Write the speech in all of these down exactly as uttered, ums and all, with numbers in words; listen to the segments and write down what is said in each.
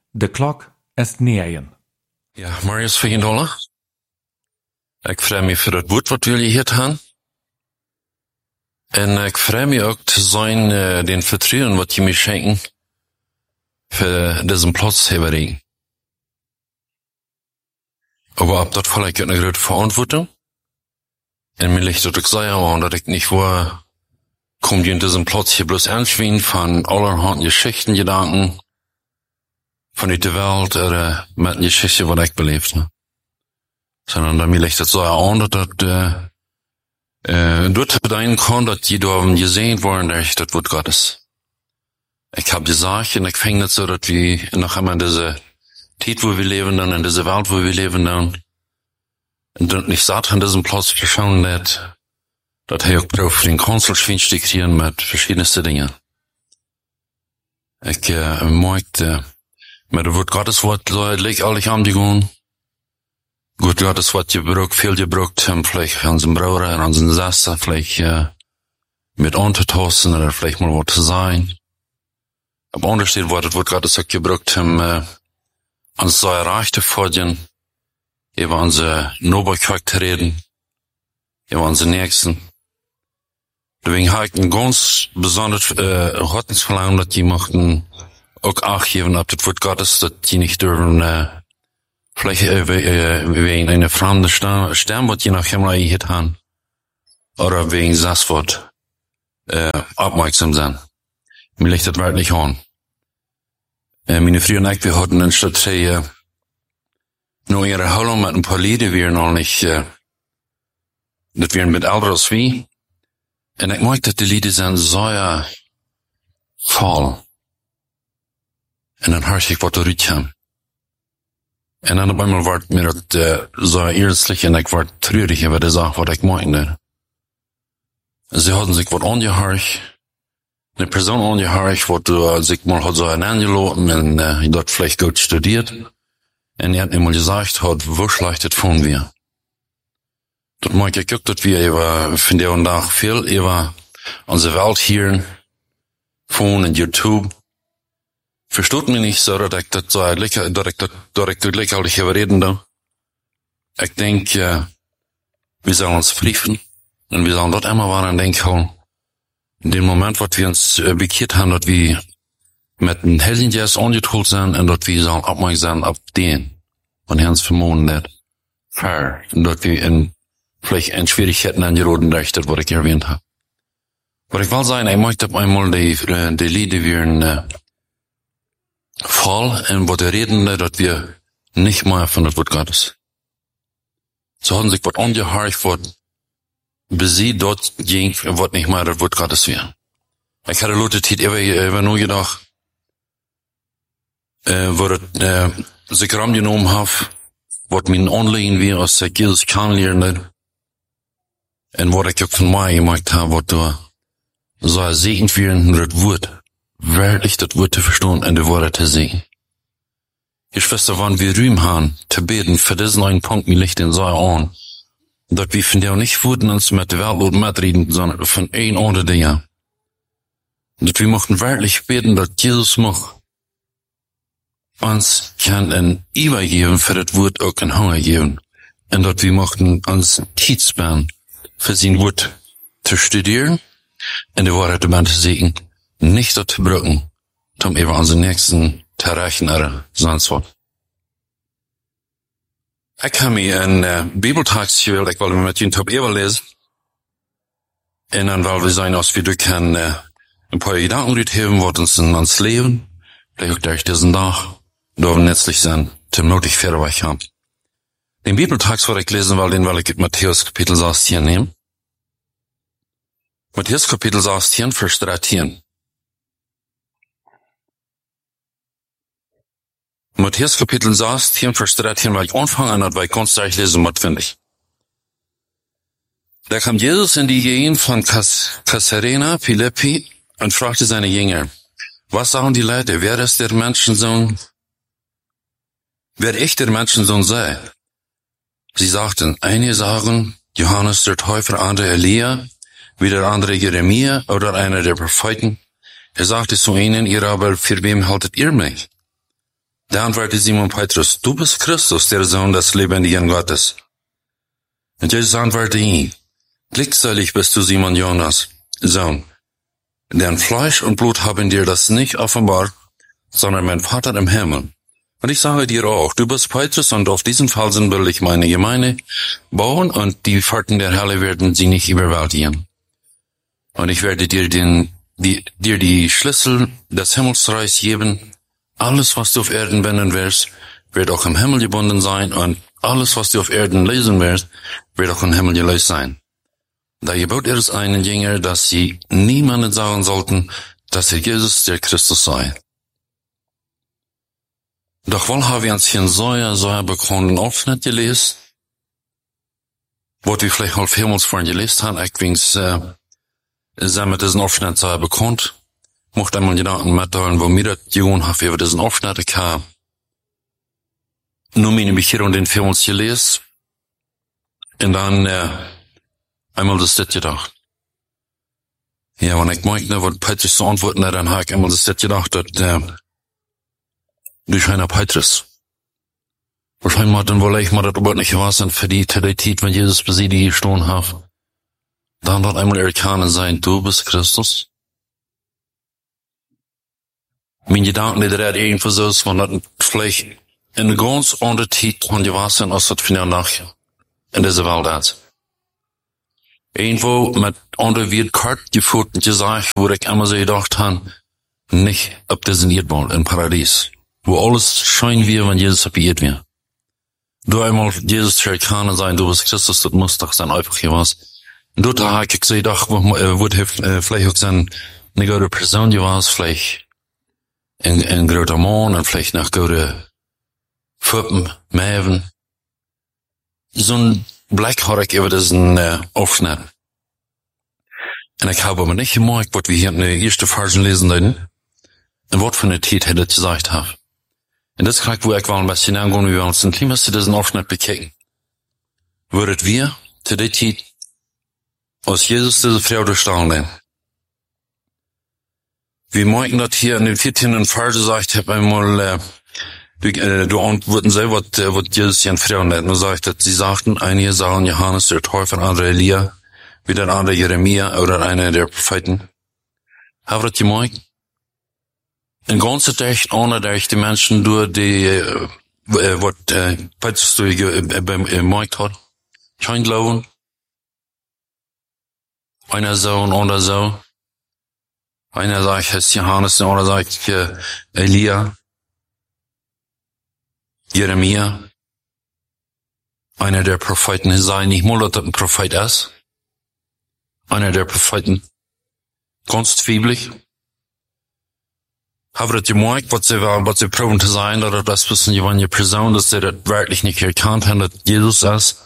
De klok is negen. Ja, Marius Veendolle. Ik vraag me voor het woord wat wil je hier gaan. En ik vraag me ook te zijn, uh, den vertrouwen wat je me schenken, voor deze plaats hebben. Aber op dat val ik een grote verantwoording. En mir ligt dat ik zei aan dat ik niet waar, kom je in deze plaats hier bloß aanschwien van allerhand Geschichten, Gedanken, vanuit de wereld, oder met een Geschichte wat ik beleefd heb. Sondern dat mir ligt dat zo aan dat dat, uh, uh, dort bedenken kan dat je door gezien worden durch das Wort Gottes. Ik heb gesagt, en ik vind het zo dat we nog einmal in deze tijd wo wir leben dann, in dieser Welt wo wir leben dann, und nicht satt an diesem Platz geschaut hat, dat hij ook probeert voor den Kanzelschwinst te creëren met verschiedenste dingen. Ik uh, merkte, uh, met het woord Gotteswort leek alle aan die gewoon. Goed Gotteswort gebruikt, veel gebruikt, um, vielleicht an zijn Bruder en an zijn Schwester, vielleicht uh, mit untertasten oder vielleicht mal wat te zijn. Op ondersteed wordt het woord Gottes ook gebruikt, um uh, ons zo erreicht te worden, über unsere Nobelcharakter reden, über unsere Nächsten. Deswegen habe ich ein ganz besonderes äh, Gottesverlangen, dass die möchten auch Acht geben auf das Wort Gottes, dass die nicht dürfen, äh, vielleicht äh, äh, wegen einer fremden Stern, Stern, was die nach Himmel gehört haben, oder wegen das Wort äh, aufmerksam sein. Mir liegt das wirklich an. Äh, meine Frau und ich, wir hatten in Stadt äh, nur ihre Hallo mit ein paar Lieder, wir noch nicht, äh, das wir mit älter als wie. En ik merk dat de lieden zijn zo ja, vol. En dan hoor ik wat eruit gaan. En dan op eenmaal wordt mir dat uh, zo eerlijk en ik word treurig over de zaak wat ik meende. Ze hadden zich wat aangehoord. Een persoon aangehoord wat uh, zich mal had zo aangelaten en uh, dat vielleicht goed studiert. En hij had eenmaal gezegd had, wo schlecht het vonden wir. Dat maak ik ook dat we über, vandaag en dag veel über onze Welt hier, phone en YouTube. Verstoot me niet zo dat ik dat zo lekker, dat ik dat, dat ik dat lekker ga reden dan. Ik denk, uh, we zullen ons brieven en we zullen dat immer waren denken houden. In dem Moment, wat we ons uh, bekeerd hebben, dat we met een Heldenjas aangetoold zijn en dat we zullen opmerken zijn op den, van ons vermoeden net, ver, en dat we in vielleicht in Schwierigkeiten angeraten durch das, was ich erwähnt habe. Aber ich will sagen, ich möchte einmal die, die Lieder werden äh, voll und was wir reden, dass wir nicht mehr von das Wort Gottes. So haben sich was angehört, was bis sie dort ging, was nicht mehr das Wort Gottes wäre. Ich hatte Leute, die immer nur gedacht, äh, wo das äh, sich rangenommen haben, was mein Anliegen wäre, als ich Jesus kennenlernen. En wat ik ook van mij gemaakt heb, wat door zo zegend werden, dat woord, werkelijk dat woord te verstaan en de woorden te zien. Geschwister, wanneer we ruim hebben, te beten, voor diesen einen Punkt, mir liegt den so an, dat we van jou niet woorden ons met de wereld metreden, sondern van een andere dingen. Dat we mochten werkelijk beten, dat Jesus mag ons kan een eeuwig geven, voor het woord ook een hunger geven. En dat we mochten ons tijd sparen, für sein Wort zu studieren und die Wahrheit dabei zu sehen, nicht zu brücken, um über unseren Nächsten zu erreichen oder sonst was. Ich habe mir einen äh, Bibeltext gewählt, ich wollte mit Ihnen top Eber lesen. Und dann wollen wir sein, dass wir durch ein, äh, ein paar Gedanken rüberheben, was uns in uns Leben, vielleicht auch durch diesen Tag, da wir nützlich sind, zum nötig Fährweich haben. Den Bibeltext, was ich lesen will, den will ich in Matthäus Kapitel sechzehn nehmen. Matthäus Kapitel sechzehn, Vers dreizehn. Matthäus Kapitel sechzehn, Vers dreizehn, weil ich anfangen an, weil ich ganz gleich lesen muss, finde ich. Da kam Jesus in die Gegend von Caesarea Philippi und fragte seine Jünger, was sagen die Leute, wer ist der Menschensohn, wer ich der Menschensohn sei? Sie sagten, einige sagen, Johannes der Täufer, andere Elia, wieder andere Jeremia oder einer der Propheten. Er sagte zu ihnen, ihr aber, für wem haltet ihr mich? Da antwortete Simon Petrus, du bist Christus, der Sohn des lebendigen Gottes. Und Jesus antwortete ihm, glückselig bist du, Simon Jonas, Sohn. Denn Fleisch und Blut haben dir das nicht offenbart, sondern mein Vater im Himmel. Und ich sage dir auch, du bist Petrus, und auf diesen Felsen will ich meine Gemeinde bauen, und die Pforten der Hölle werden sie nicht überwältigen. Und ich werde dir den, die, dir die Schlüssel des Himmelsreichs geben. Alles, was du auf Erden binden wirst, wird auch im Himmel gebunden sein, und alles, was du auf Erden lesen wirst, wird auch im Himmel gelöst sein. Da gebot er es einen Jünger, dass sie niemanden sagen sollten, dass er Jesus der Christus sei. Doch wohl haben wir uns hier so, so bekannten Aufschnitt gelesen, wo wir vielleicht auch vielmals vorhin gelesen haben, ich wings, äh, sind mit diesem Aufschnitt so bekannt. Mocht einmal Gedanken mitteilen, wo mir das Jungen hat, über diesen Aufschnitt kam. Nur meine mich hier und den vielmals gelesen. Und dann, äh, einmal das das gedacht. Ja, wenn ich meinte, was Petrus so antworten hat, dann habe ich einmal das das gedacht, dass, äh, durch einer Petrus. Wahrscheinlich mal dann wohl ich mal das überhaupt nicht was und für die Zeit, wenn Jesus bei sie die gestohlen hat. Dann wird einmal erkennen sein, du bist Christus. Meine Gedanken, die da irgendwo so ist, wenn das vielleicht in eine ganz andere Zeit von die was sind, als das für nach in dieser Welt ist. Irgendwo mit anderen wird Kart geführt und gesagt, wo ich immer so gedacht habe, nicht ob das in Erdball, in Paradies. Wo alles scheint wie, wenn Jesus abiert wird. Du einmal Jesus zu erkennen sein, du bist Christus, das muss doch sein einfach hier was. Und dort habe ich gesagt, ach, wo vielleicht auch sein, eine gute Person, die was, vielleicht ein, ein großer Mann, und vielleicht noch gute Puppen, Mäven. So ein Blick habe ich über diesen äh, Aufschnitt. Und ich habe aber nicht gemerkt, was wir hier in der ersten Versen lesen würden, und was für eine Zeit hätte ich gesagt habe. Und das kann ich, wo ich war ein bisschen angehen, wie wir uns ein kleines zu diesen Aufschnitt bekicken. Würdet wir zu der Zeit aus Jesus diese Frau durchstellen lernen. Wir merken das hier in den vierzehnten Vers sagt, ich habe einmal, äh, du, äh, du antworten selber, was, äh, was Jesus hier in Frauen lernt. Und sagt, dass sie sagten, einige sagen Johannes der Täufer, andere Elia, wieder ein anderer Jeremia oder einer der Propheten. Habt ihr das gemerkt? In ganzer Zeit, ohne dass die Menschen durch die, äh, was, äh, Petrus durch, äh, bemerkt hat, kein Glauben. Einer so und einer so. Einer sagt, es ist Johannes, oder sagt, äh, Elia, Jeremia. Einer der Propheten sei nicht mal, dass ein Prophet ist. Einer der Propheten. Ganz zwiebelig. Haben wir das gemerkt, was sie, was sie proben zu sein, oder das wissen die eine Person, dass sie das wirklich nicht erkannt haben, dass Jesus ist.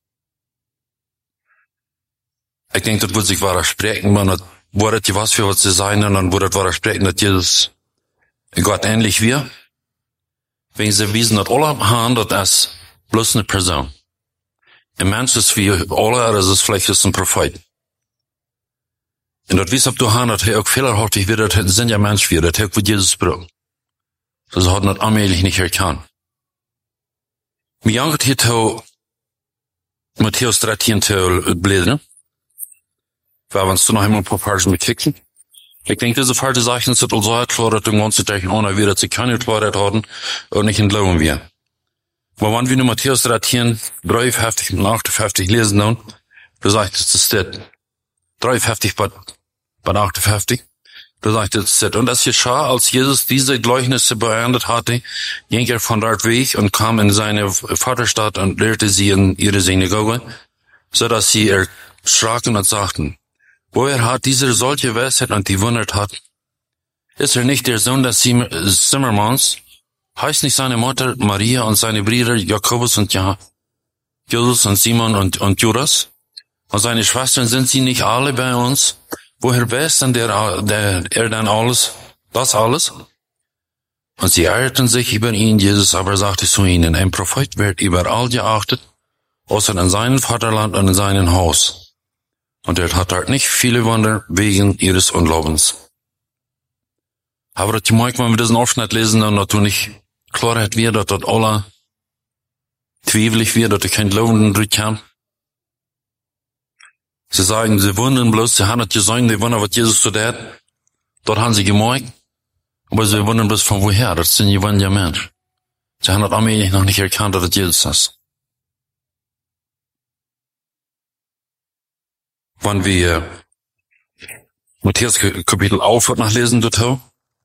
Ich denke, das wird sich widersprechen, wenn das Wort was für was sie sein, und dann wird das widersprechen, dass Jesus Gott ähnlich wird. Wenn sie wissen, dass alle haben, das ist bloß eine Person. Ein Mensch ist wie alle, das ist vielleicht ist ein Prophet. Und das wissen, ob du hast, dass er auch fehlerhaftig wird, das sind ja Menschen wie, das hat Jesus braucht. Das hat nicht allmählich nicht erkannt. Mir jangt hier zu Matthäus dreizehn zu blädern. Wir uns noch einmal ein paar Versen bekicken. Ich denke, diese Verse sagen, sind also erklärt, den ganzen Tag ohne wieder zu keine Klarheit haben und nicht entlauen wir. Aber wenn wir nur Matthäus dreizehn, dreiundfünfzig und achtundfünfzig lesen, dann, da sagt es, das ist dreiundfünfzig bei, bei achtundfünfzig, da sagt es, und das geschah, als Jesus diese Gleichnisse beendet hatte, ging er von dort weg und kam in seine Vaterstadt und lehrte sie in ihre Synagoge, so dass sie erschraken und sagten, woher hat dieser solche Weisheit und die wundert hat? Ist er nicht der Sohn des Zimmermanns? Heißt nicht seine Mutter Maria und seine Brüder Jakobus und ja, Jesus und Simon und, und Judas? Und seine Schwestern, sind sie nicht alle bei uns? Woher weiß denn der, der, er dann alles, das alles? Und sie eierten sich über ihn, Jesus aber sagte zu ihnen, ein Prophet wird überall geachtet, außer in seinem Vaterland und in seinem Haus. Und er hat dort nicht viele Wunder wegen ihres Unglaubens. Aber das gemerkt, wenn wir diesen Aufschnitt lesen, dann natürlich Klarheit weer dat dat alle twijfelig weer, dat er kein Glauben drin kann. Sie sagen, sie wundern bloß, sie haben es gesagt, die wundern, was Jesus so hat. Dort haben sie gemerkt. Aber sie wundern bloß von woher, das sind gewandte Menschen. Sie haben das allmählich noch nicht erkannt, dass es Jesus ist. Wenn wir Matthäus Kapitel elf wird nachlesen, dort auch.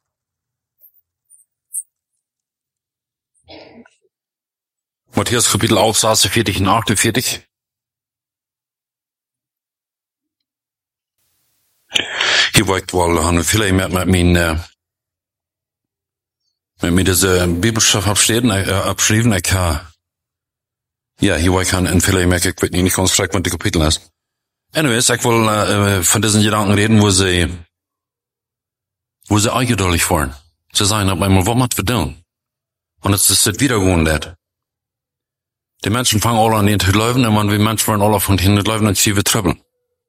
Matthäus Kapitel elf, sechsundvierzig und achtundvierzig. Hier war ich wohl, han vielleicht mit, mit mein, äh, mit mir diese Bibelstoff abstehen, äh, abschrieben, ich kann, ja, hier war ich han, und vielleicht merke ich, nicht ganz fragt, was die Kapitel ist. Anyways, ich will, äh, von diesen Gedanken reden, wo sie, wo sie eingeduldig waren. Sie sagen, auf einmal, was macht wir tun? Und jetzt ist es wieder gewohnt. Die Menschen fangen alle an, ihn zu laufen, und wenn wir Menschen wollen alle von hinten laufen, dann ziehen wir Trüppeln.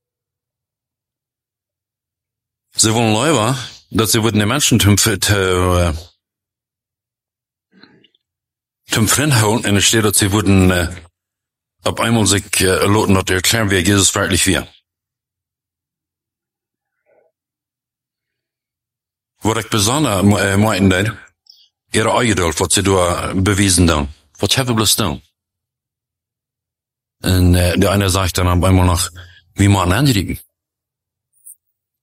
Sie wollen lieber, dass sie würden die Menschen zum, zum, zum Freund holen, und es steht, dass sie würden, äh, ab einmal sich äh, loten, dass erklären, wie Jesus wirklich wir. Was ich besonders äh, meinte, ihre Eingeduld, was sie da bewiesen haben. Was haben wir bloß tun? Und äh, der eine sagt dann ab einmal noch, wie man anriegen.